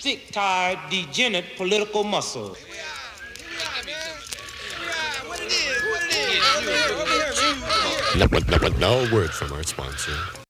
sick, tired, degenerate political muscle. Now a word from our sponsor.